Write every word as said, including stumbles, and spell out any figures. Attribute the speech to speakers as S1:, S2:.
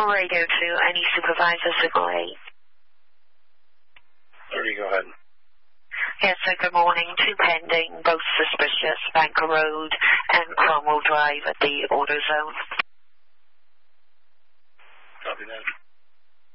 S1: Radio to any supervisor, Signal eight.
S2: thirty, go ahead.
S1: Yes, sir, good morning. Two pending, both suspicious, Banker Road and Cromwell Drive at the Auto Zone.
S2: Copy that.